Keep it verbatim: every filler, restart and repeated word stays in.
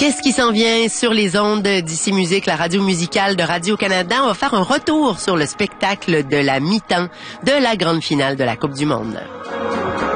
Qu'est-ce qui s'en vient sur les ondes d'Ici Musique, la radio musicale de Radio-Canada? On va faire un retour sur le spectacle de la mi-temps de la grande finale de la Coupe du Monde.